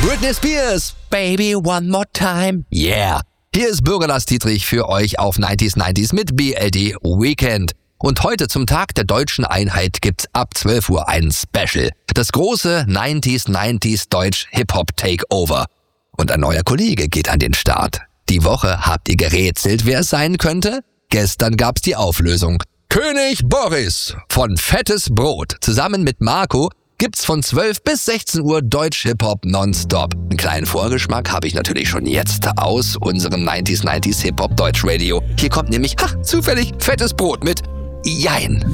Britney Spears, Baby One More Time, yeah. Hier ist Bürger Lars Dietrich für euch auf 90s mit BLD Weekend. Und heute zum Tag der deutschen Einheit gibt's ab 12 Uhr ein Special. Das große 90s Deutsch Hip-Hop Takeover. Und ein neuer Kollege geht an den Start. Die Woche habt ihr gerätselt, wer es sein könnte? Gestern gab's die Auflösung. König Boris von Fettes Brot zusammen mit Marco gibt's von 12 bis 16 Uhr Deutsch-Hip-Hop nonstop. Einen kleinen Vorgeschmack habe ich natürlich schon jetzt aus unserem 90s Hip-Hop Deutsch Radio. Hier kommt nämlich, zufällig, Fettes Brot mit Jein.